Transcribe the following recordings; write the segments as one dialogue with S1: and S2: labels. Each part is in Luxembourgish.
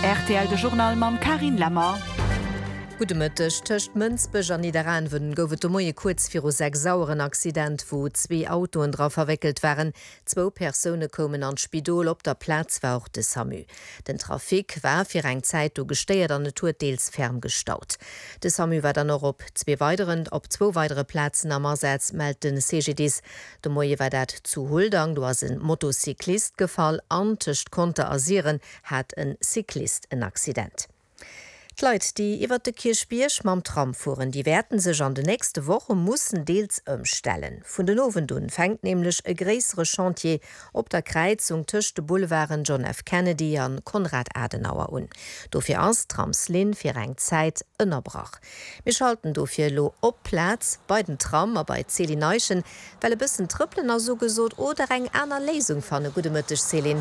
S1: RTL de Journalmann Karin Lammer.
S2: Gute Mëttech töcht Mënzbeg an Niederan wurden goufet de moie kurz vir 6 sauren Accident, wo 2 Autoen drauf verwickelt waren. 2 Persone kommen an Spidol op der Platz war auch de Samu. Den Trafik war fir eng Zeit do gesteiert an Naturdeels ferm gestaut. De Samu war dann noch op 2 weitere Plätzen ammerseits meldt den CGDs. De moie war dat zu Huldang, do as een Motocyklist gefall antecht konnte asieren, hat en Cyklist en Accident. Die Leute, die iwwer de Kirchbiersch mam Tram fuhren, die werden sech an de nächste Woche mussen deels umstellen. Vun den Ovendun fängt nämlich e gräsere Chantier op der Kreizung töchte Boulevarden John F. Kennedy an Konrad Adenauer un. Dofir ass Tramslin fir eng Zeit ënnerbrach. Wir schalten dofir lo op Platz bei den Tram a bei Celineichen, weil e bisssen Tripppeln so gesot oder eng aner Lesung fanne gute Mëttech Celin.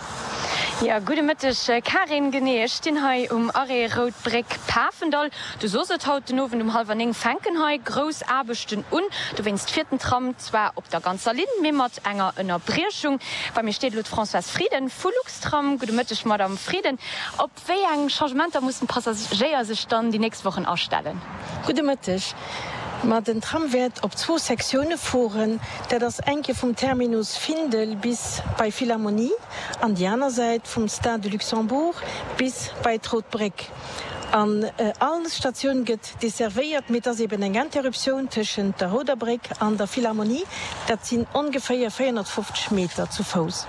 S3: Ja, gute Mittag, Karin Genee, ich stehe hier Arree Rotbrick Pafendal. Du sollst heute Abend 9:30 Frankenhai groß Arbeiten und du willst 4. Tram zwar auf der ganzen Linie mit einer Unterbrechung. Bei mir steht François Frieden, Fullux-Tram. Gute Mittag, Madame Frieden. Ob welche Changements müssen Passagiere sich dann die nächsten Wochen ausstellen?
S4: Gute Mittag. Ma den Tram wird op 2 Sektionen fuhren, der das enke vom Terminus Findel bis bei Philharmonie, an die andere Seite vom Stade de Luxembourg bis bei Rotbrick. An allen Stationen gëtt desservéiert mit as eben eng Interruption tschen der Roderbrick an der Philharmonie, dat sind ungefähr 450 Meter zu Fuß.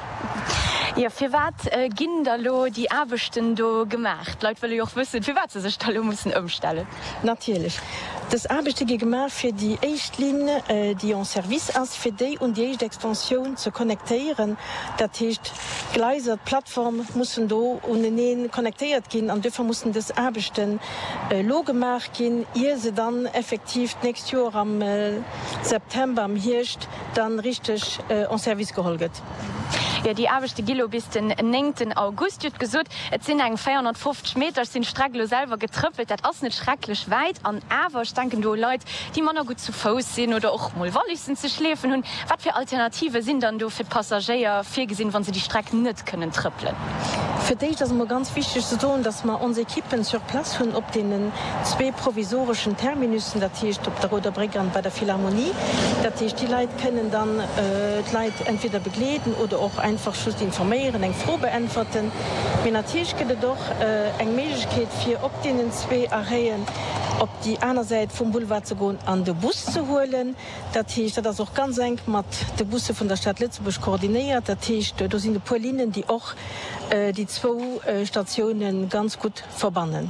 S3: Ja, für was ginn da lo die Arbeiten do gemacht? Leute will auch wissen, für was sie sich da müssen umstellen.
S4: Natürlich. Das Arbeitstige gemacht für die Echtlinie, die en Service ist, für die und die Expansion zu konnektieren. Das heißt, Gleiser, Plattform müssen da und konnektiert gehen und dafür müssen das Arbeiten lo gemacht gehen, ihr sie dann effektiv nächstes Jahr am September, am Hirst, dann richtig en Service geholt.
S3: Ja, die Arbeite Gilo bis den 9. August wird gesucht. Es sind 450 Meter, sind Strecke selber getrüppelt. Das ist nicht schrecklich weit. Und aber ich denke, du Leute, die man noch gut zu Fuß sind oder auch mal wollig sind zu schläfen. Und was für Alternativen sind dann für die Passagiere vorgesehen, wenn sie die Strecke nicht können trippeln?
S4: Für dich ist es immer ganz wichtig zu tun, dass wir unsere Equipen sur Platz haben, ob den 2 provisorischen Terminussen, das heißt, ob der Roderbrick und bei der Philharmonie. Das heißt, die Leute können dann die Leute entweder begleiten oder auch einfach schon informieren, eine Frage beantworten. Aber natürlich gibt es doch eine Möglichkeit für ob den 2 Arenen, ob die andere Seite vom Boulevard zu gehen, an den Bus zu holen. Das heißt, das ist auch ganz eng mit den Bussen von der Stadt Lützeburg koordiniert. Das heißt, da sind ein paar Linien, die auch die 2 Stationen ganz gut verbannen.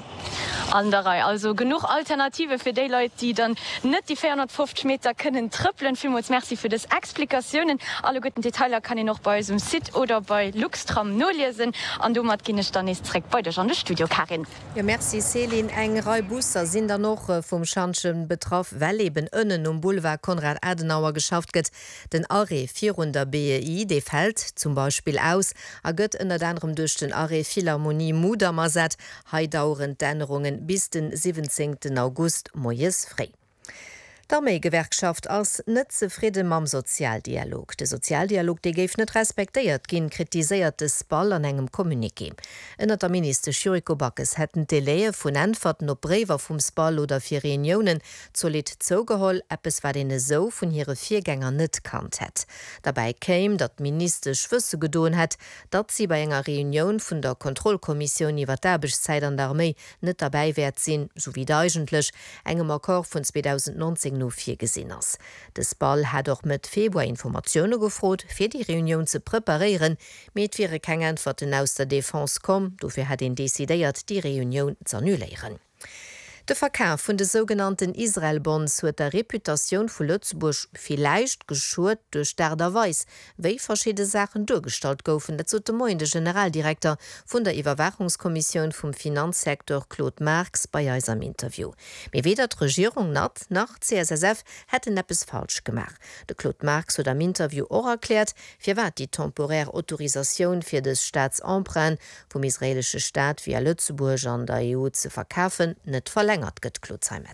S3: Also genug Alternative für die Leute, die dann nicht die 450 Meter können trippeln. Vielmals merci für das Explikationen. Alle guten Details kann ich noch bei unserem Site oder bei Luxtram lesen. Und damit gehe ich dann jetzt direkt bei dir an das Studio, Karin.
S2: Ja, merci, Selin. Eng Busser sind da noch vom Schanschen betroff, weil eben innen Boulevard Konrad Adenauer geschafft wird. Den Arree 400 BEI, der fällt zum Beispiel aus. Geht unter anderem durch den Arree Philharmonie Mudamasat. Hier dauern Änderungen bis den 17. August moies frei. D'Armee-Gewerkschaft ass net zufrieden mam Sozialdialog. De Sozialdialog de géif net respektéiert ginn kritiséiert des Ball an engem Kommuniké. Ënner der Minister Juriko Backes hätten de Leie vun Antworten op Brewer vum Spall oder fir Reunionen zolit zougeholl, Appes war dene so vun hire Viergänger net kannt hett. Dabei kéim, dat Minister Schwësse gedoen hett, dat sie bei enger Reunion vun der Kontrollkommission iwwer d'Erbegzeit an der Armee net dabei wäert sinn, so wie d'eigentlech engem Akkor vun 2019 no 4 gesinn ass. Des Ball hat doch mit Februar Informationune gefrot, fir die Reunion ze preparieren, met virre keng Antworten aus der Défense kom, dofir hat den desideiert die Reunion zu annulieren. Der Verkauf von den sogenannten Israel-Bonds hat der Reputation von Lützeburg vielleicht geschurt durch derweis, wie verschiedene Sachen durchgestaltet wurden. Das hat der Generaldirektor von der Überwachungskommission vom Finanzsektor Claude Marx bei unserem Interview. Aber weder die Regierung noch CSSF hätten etwas falsch gemacht. Der Claude Marx hat im Interview auch erklärt, für was die temporäre Autorisation für das Staatsemprunt vom israelischen Staat via Lützeburg an der EU zu verkaufen nicht verlängert wird.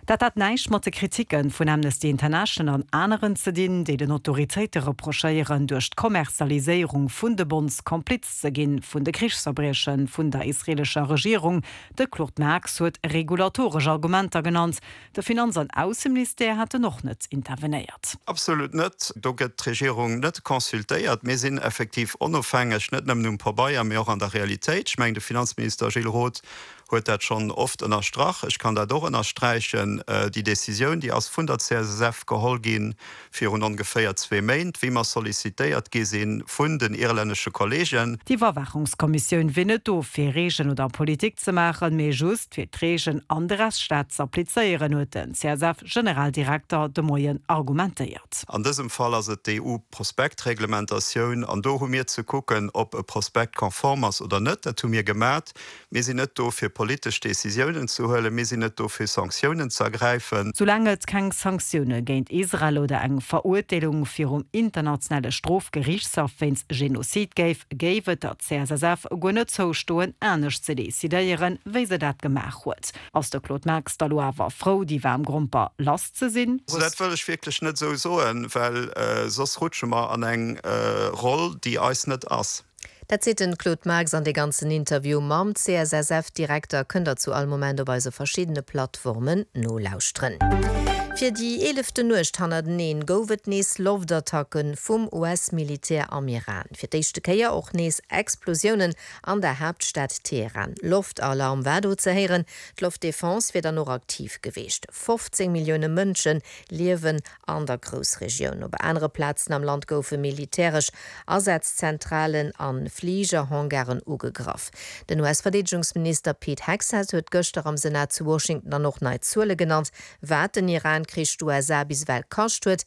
S1: Dat hat neiich mat de Kritiken vun Amnesty International an anderen ze dienen, déi den Autoritéite reprochéieren durch d'Kommerzialisierung vun de Bunds Kompliz ze ginn vun de Krichsverbrechen vun der israelscher Regierung. De Claude Marx huet regulatorisch Argumenter genannt. De Finanz- an Außenminister hatte noch net interveniert.
S5: Absolut net. Do gëtt d'Regierung net konsultéiert, mé sinn effektiv onofhängig net nem vorbei mé auch an der Realität. Ich mein, de Finanzminister Gilles Roth huet dat schon oft ënner Strach. Ich kann da doch ënnerstreichen die Decision, die aus vun der CSF geholl gin fir ungefähr 2 Meint, wie man sollicitéiert gesinn vun den irländsche Kollegien.
S1: Die Verwachungskommission winnet do fir Regen oder Politik ze machen, méi just fir d'Regen anderes Staat ze appliéieren huet den CSF Generaldirektor de Moien argumentéiert.
S5: An diesem Fall as et EU-Prospektreglementatioun an do mir zu gucken, ob e Prospekt konform ass oder net, dat mir gemerk, mir sinn net do fir politisch Decisionen zu hëlle, mir sinn net do fir Sanktionen zu ergreifen.
S1: Solange et keng Sanktionen géint Israel oder eng Verurteilung fir internationale Strafgerichtshof wenns Genozid géiwet dat CSF go net zo stoen ernstnecht ze desideieren, wéi se dat gemach huet. Aus der Claude Marx da war Frau, die war am Grumper last ze sinn.
S5: So, dat wëlech wirklich net so weil sos rutsche mal an eng Roll, die eis net ass.
S2: Dat se den Claude Marx an de ganzen Interview mam CSSF-Direktor kënnder zu all Moment bei se verschiedene Plattformen no lausren. Für die 11. Nucht han den gowet nees Loftattacken vum US-Militär am Iran. Für d'echte Keier auch nees Explosionen an der Hauptstadt Teheran. Loftalarm wado ze heieren, d'Luftdefense wird noch aktiv geweest. 15 Millionen Mënschen liewen an der Großregion. Op andere Plätzen am Land goufe militärisch Ersatzzentralen an Fliegerhangaren ugegraf. Den US-Verteidigungsminister Pete Hegseth huet gëster am Senat zu Washington noch nei Zule genannt, wat den Iran kricht USA biswel kascht huet,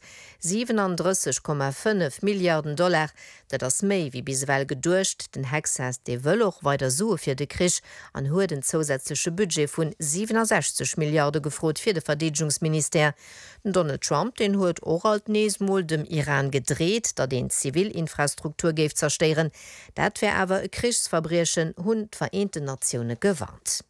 S2: 37,5 Milliarden $, dat ass méi wie biswel gedurcht, den Hegseth de wëll och weiter Sue fir de Krich an huet den zusätzliche Budget vun 67 Milliarden gefrot fir de Verteidigungsminister. Donald Trump den huet oralt neesmol dem Iran gedreht, dat den Zivilinfrastruktur geif zersteieren, dat wär awer e Krichsverbriechen hunn d'Vereinte Nationen gewarnt.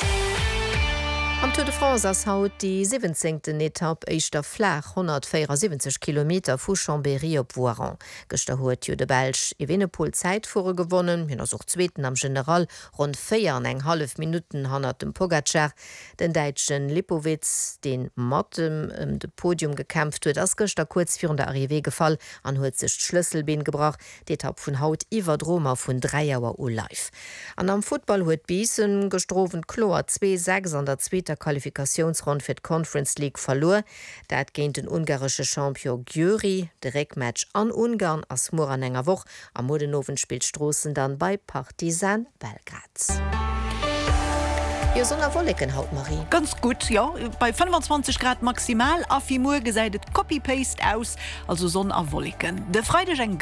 S2: Am Tour de France ass haut die 17. Etappe eichter Flach 174 km vu Chambéry op Voiron. Gëster huet Jo de Belsch Evenepoel Zäit vore gewonnen, hin ass och Zzweeten am General rund 4,5 Minuten hannner dem Pogacar. Den Deitschen Lipowitz, den Mattem de Podium gekämpft huet, ass gëster kurz vir der Arrivé gefall an huet sech d'Schlüsselbeen gebracht, d'Etappe vun Haut iwwer Dromer vun 3 Joer live. An am Football huet Biesen gestrowen Chlor 2-6 an der zweiter Qualifikationsrund fir d' Conference League verlor. Dat géint den ungarsche Champion Győri, de Reckmatch an Ungarn ass mor an enger woch, am Modenowen spielt Strossen dann bei Partizan Belgrad. Ja, so Wolken haut Marie.
S1: Ganz gut, ja. Bei 25 Grad maximal, a 4 Uhr geseidet Copy-Paste aus, also Sonne a Wolken. De Freitag